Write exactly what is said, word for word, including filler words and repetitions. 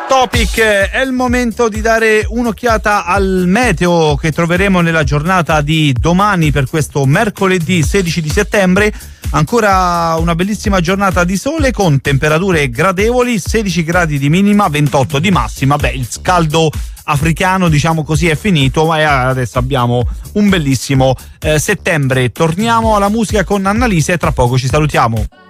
Topic, è il momento di dare un'occhiata al meteo che troveremo nella giornata di domani per questo mercoledì sedici di settembre. Ancora una bellissima giornata di sole con temperature gradevoli, sedici gradi di minima, ventotto di massima. Beh, il scaldo africano, diciamo così, è finito, ma adesso abbiamo un bellissimo eh, settembre. Torniamo alla musica con Annalisa e tra poco ci salutiamo.